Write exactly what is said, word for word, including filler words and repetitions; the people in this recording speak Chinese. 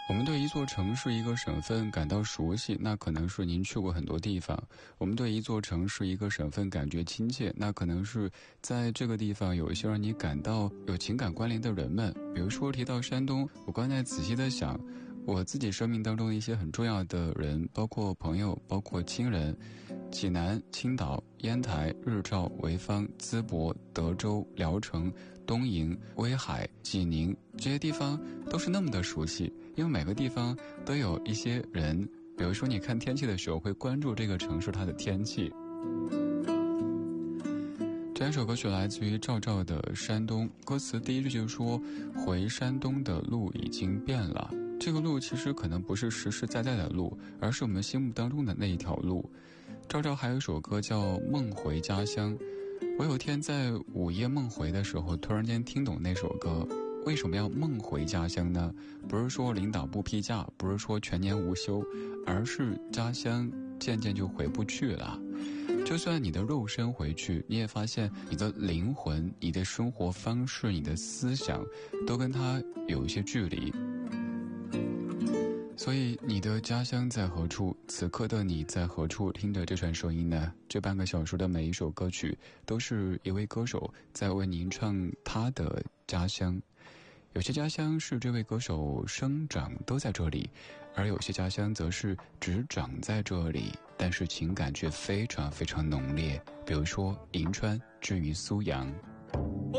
我们对一座城市一个省份感到熟悉，那可能是您去过很多地方。我们对一座城市一个省份感觉亲切，那可能是在这个地方有一些让你感到有情感关联的人们。比如说提到山东，我刚才仔细的想我自己生命当中一些很重要的人，包括朋友，包括亲人，济南、青岛、烟台、日照、潍坊、淄博、德州、聊城、东营、威海、济宁，这些地方都是那么的熟悉，因为每个地方都有一些人，比如说你看天气的时候会关注这个城市它的天气。这首歌曲来自于赵照的《山东》，歌词第一句就是说回山东的路已经变了。这个路其实可能不是实实在在的路，而是我们心目当中的那一条路。赵照还有一首歌叫《梦回家乡》，我有天在午夜梦回的时候突然间听懂那首歌。为什么要梦回家乡呢？不是说领导不批假，不是说全年无休，而是家乡渐渐就回不去了。就算你的肉身回去，你也发现你的灵魂、你的生活方式、你的思想都跟它有一些距离。所以你的家乡在何处？此刻的你在何处？听着这串声音呢？这半个小时的每一首歌曲都是一位歌手在为您唱他的家乡。有些家乡是这位歌手生长都在这里，而有些家乡则是只长在这里，但是情感却非常非常浓烈。比如说银川至于苏阳。